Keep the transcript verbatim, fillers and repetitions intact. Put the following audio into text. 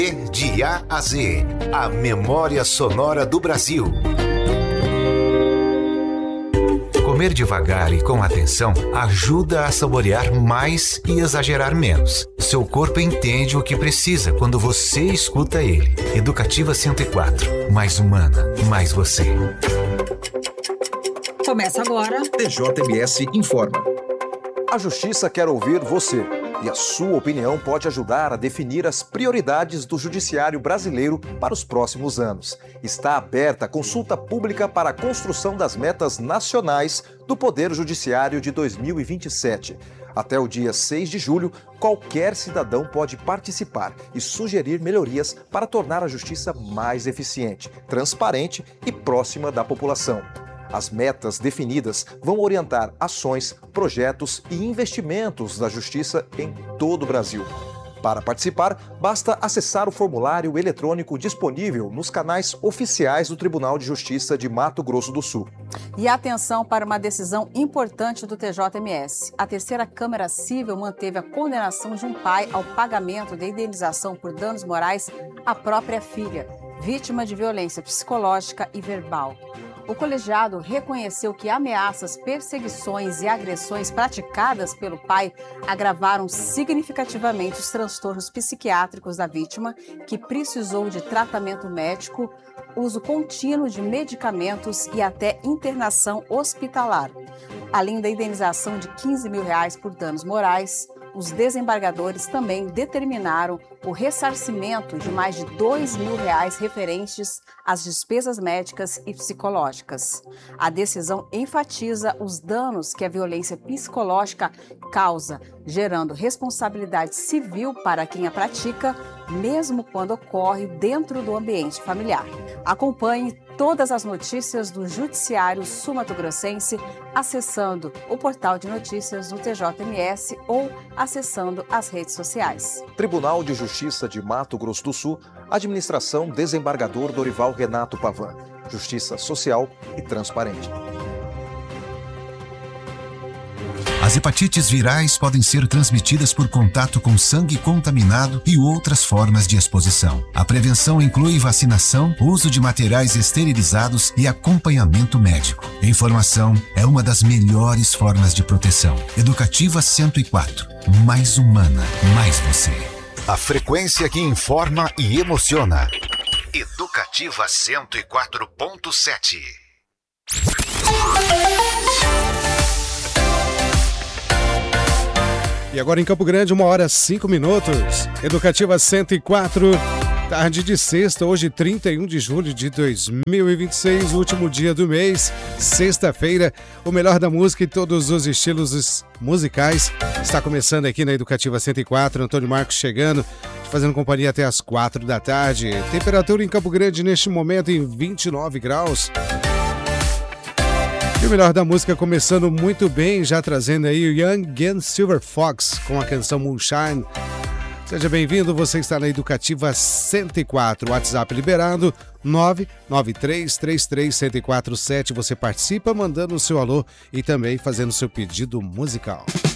De A a Z, a memória sonora do Brasil. Comer devagar e com atenção ajuda a saborear mais e exagerar menos. Seu corpo entende o que precisa quando você escuta ele. Educativa cento e quatro, mais humana, mais você. Começa agora. T J M S informa. A Justiça quer ouvir você. E a sua opinião pode ajudar a definir as prioridades do Judiciário brasileiro para os próximos anos. Está aberta a consulta pública para a construção das metas nacionais do Poder Judiciário de dois mil e vinte e sete. Até o dia seis de julho, qualquer cidadão pode participar e sugerir melhorias para tornar a Justiça mais eficiente, transparente e próxima da população. As metas definidas vão orientar ações, projetos e investimentos da Justiça em todo o Brasil. Para participar, basta acessar o formulário eletrônico disponível nos canais oficiais do Tribunal de Justiça de Mato Grosso do Sul. E atenção para uma decisão importante do T J M S. A terceira Câmara Civil manteve a condenação de um pai ao pagamento de indenização por danos morais à própria filha, vítima de violência psicológica e verbal. O colegiado reconheceu que ameaças, perseguições e agressões praticadas pelo pai agravaram significativamente os transtornos psiquiátricos da vítima, que precisou de tratamento médico, uso contínuo de medicamentos e até internação hospitalar. Além da indenização de quinze mil reais por danos morais, os desembargadores também determinaram o ressarcimento de mais de dois mil reais referentes às despesas médicas e psicológicas. A decisão enfatiza os danos que a violência psicológica causa, gerando responsabilidade civil para quem a pratica, mesmo quando ocorre dentro do ambiente familiar. Acompanhe todas as notícias do Judiciário Sul-Mato-Grossense acessando o portal de notícias do T J M S ou acessando as redes sociais. Tribunal de Justiça de Mato Grosso do Sul, Administração Desembargador Dorival Renato Pavan. Justiça social e transparente. As hepatites virais podem ser transmitidas por contato com sangue contaminado e outras formas de exposição. A prevenção inclui vacinação, uso de materiais esterilizados e acompanhamento médico. Informação é uma das melhores formas de proteção. Educativa cento e quatro. Mais humana, mais você. A frequência que informa e emociona. Educativa cento e quatro ponto sete. E agora em Campo Grande, uma hora cinco minutos. Educativa cento e quatro, tarde de sexta, hoje trinta e um de julho de dois mil e vinte e seis, último dia do mês, sexta-feira. O melhor da música e todos os estilos musicais está começando aqui na Educativa cento e quatro. Antônio Marcos chegando, fazendo companhia até as quatro da tarde. Temperatura em Campo Grande neste momento em vinte e nove graus. E o melhor da música começando muito bem, já trazendo aí o Young and Silver Fox com a canção Moonshine. Seja bem-vindo, você está na Educativa cento e quatro, WhatsApp liberado nove nove três três três um zero quatro sete. Você participa mandando o seu alô e também fazendo o seu pedido musical.